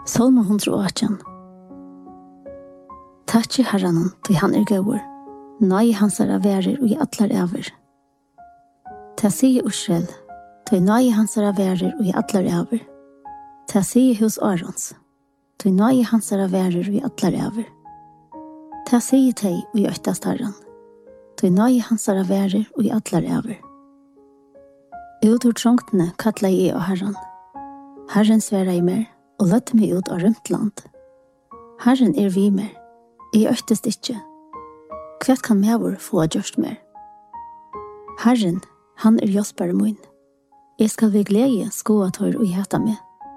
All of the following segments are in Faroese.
Salmur 118. Takk Herren, til han gaur. Nøye hansara værer og i atlar æver. Ta sige Israel, til nøye hansara værer og i atlar æver. Ta sige hos Arons, til nøye hansara værer og i atlar æver. Ta sige teg og i øktast Herren, til nøye hansara værer og i atlar æver. Ut ur trångtene kattla jeg og Herren. Herren sværa i mer, og løtte meg ut av rømt land. Herren vi mer, jeg øktest ikke. Hvet kan mevor få gjørst mer? Herren, han jospare min. Jeg skal ved glede skoa tår og hjeta meg.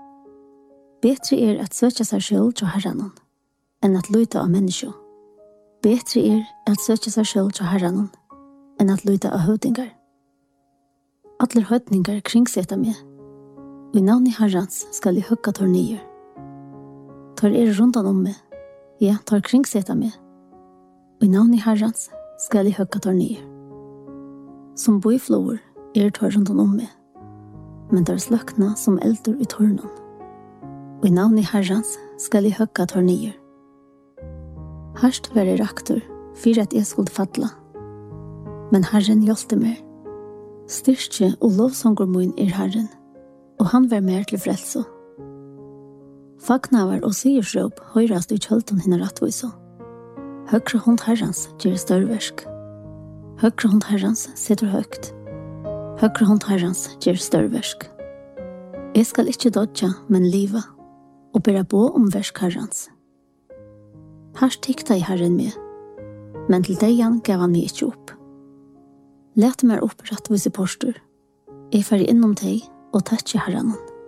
Betre at søtja seg sjøl til Herren, enn at luta av menneskje. Betre at søtja seg sjøl til Herren, enn at luta av høvdingar. Atler høvdingar kringseta meg. I navn i Herrens skal jeg hugga tår nyer. Tår rundan om meg, ja, tår kringseta meg. I navn i Herrens skal jeg hugga tår nyer. Som boiflover tår rundan om meg, men tår sløkna som eldur i tårnen. I navn i Herrens skal jeg hugga tår nyer. Herst være raktur, for at jeg skulle fadla. Men Herren hjelte meg. Styrke og lovsånger min Herren, og han var mer til frelse. Fagnavar og sigersråp høyrast i kjølten henne rattvise. Høgre hånd Herrens gjør størversk. Høgre hånd Herrens sitter høgt. Høgre hånd Herrens gjør størversk. Jeg skal ikke dodja, men liva, og bæra på om versk Herrens. Her stikta i Herren med, men til deian gav han meg ikke opp. Let meg opp rattvise postur. Jeg fer innom deg og takkje Herren.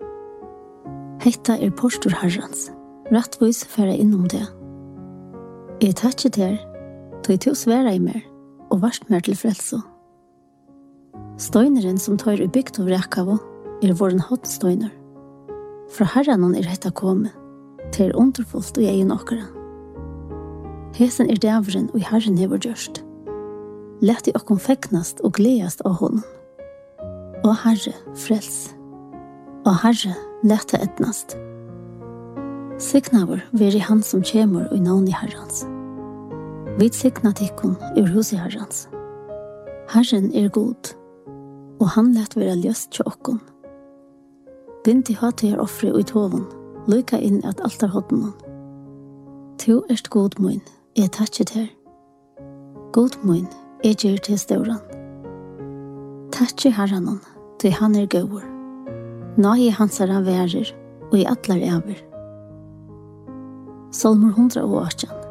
Hetta postur Herrens. Rattvis fer innom det. Jeg takkje der, tog til å svære i mer, og varst mer til frelse. Støyneren som tar i bygd av rekavo, våren hotstøyner. Fra Herren hetta komme, til underfullt og egen okkara. Hesen dæveren og Herren hever gjørst. Lett i okkom feknast og gledast av honom. Og Herre, frels. Og Herre, lette etnast. Signavur veri han som kjemur i navn i Herrens. Vid signa tikkun hos i Herrens. Herren god, og han lett vera ljøst til okkon. Bindi hati offre i tovun, lukka inn at altarhodden. Tu god mun, jeg takkje her. God mun, jeg gjør til stauran. Takkje Herren, til han gaur. Nøye hansara værer, og i atlar æver. Salmur 118.